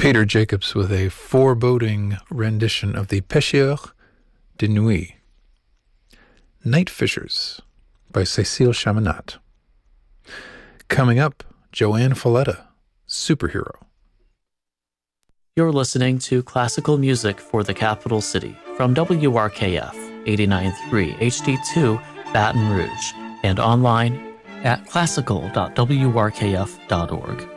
Peter Jacobs with a foreboding rendition of the Pêcheurs de Nuit. Night Fishers by Cécile Chaminade. Coming up, Joanne Falletta, Superhero. You're listening to classical music for the capital city from WRKF 89.3 HD2 Baton Rouge and online at classical.wrkf.org.